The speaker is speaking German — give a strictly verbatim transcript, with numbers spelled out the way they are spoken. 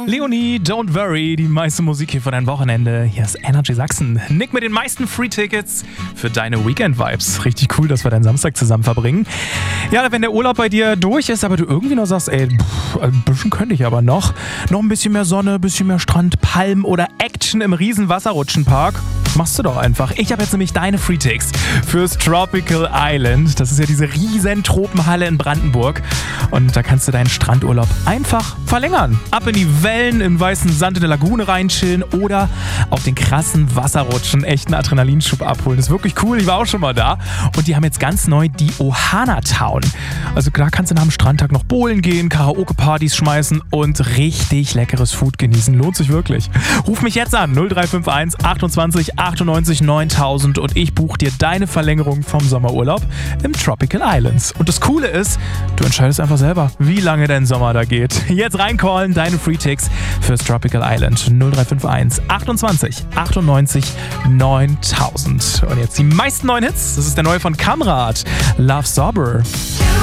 Leonie, Don't Worry, die meiste Musik hier für dein Wochenende. Hier ist Energy Sachsen. Nick mit den meisten Free-Tickets für deine Weekend-Vibes. Richtig cool, dass wir deinen Samstag zusammen verbringen. Ja, wenn der Urlaub bei dir durch ist, aber du irgendwie noch sagst, ey, pff, ein bisschen könnte ich aber noch. Noch ein bisschen mehr Sonne, ein bisschen mehr Strand, Palmen oder Action im riesen Wasserrutschenpark. Machst du doch einfach. Ich habe jetzt nämlich deine Free-Ticks fürs Tropical Island. Das ist ja diese riesen Tropenhalle in Brandenburg. Und da kannst du deinen Strandurlaub einfach verlängern. Ab in die Wellen, im weißen Sand in der Lagune reinchillen oder auf den krassen Wasserrutschen echten Adrenalinschub abholen. Das ist wirklich cool. Ich war auch schon mal da. Und die haben jetzt ganz neu die Ohana Town. Also da kannst du nach dem Strandtag noch bowlen gehen, Karaoke-Partys schmeißen und richtig leckeres Food genießen. Lohnt sich wirklich. Ruf mich jetzt an. null drei fünf eins achtundzwanzig achtundneunzig neuntausend und ich buche dir deine Verlängerung vom Sommerurlaub im Tropical Islands. Und das Coole ist, du entscheidest einfach selber, wie lange dein Sommer da geht. Jetzt reincallen, deine Free-Ticks fürs Tropical Island. null drei fünf eins achtundzwanzig achtundneunzig neuntausend. Und jetzt die meisten neuen Hits. Das ist der neue von Kamrat. Love Sober.